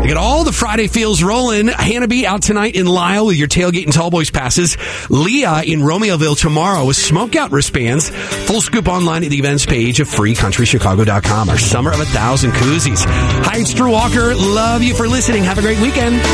I got all the Friday feels rolling. Hannah B out tonight in Lisle with your tailgate and tall boys passes. Leah in Romeoville tomorrow with smokeout wristbands. Full scoop online at the events page of freecountrychicago.com. Our summer of 1,000 koozies. Hi, it's Drew Walker. Love you for listening. Have a great weekend.